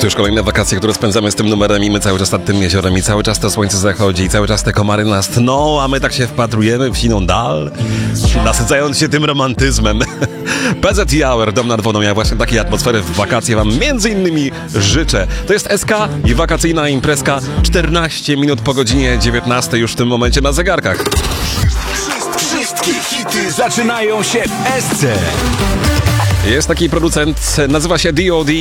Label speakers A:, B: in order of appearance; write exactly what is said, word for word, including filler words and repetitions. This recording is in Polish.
A: To już kolejne wakacje, które spędzamy z tym numerem i my cały czas nad tym jeziorem i cały czas to słońce zachodzi i cały czas te komary nas tną, a my tak się wpatrujemy w siną dal, nasycając się tym romantyzmem. P Z T Hour, dom nad wodą. Ja właśnie takiej atmosfery w wakacje wam między innymi życzę. To jest S K i wakacyjna imprezka. czternaście minut po godzinie dziewiętnastej już w tym momencie na zegarkach.
B: Wszystkie hity zaczynają się w S C.
A: Jest taki producent, nazywa się D O D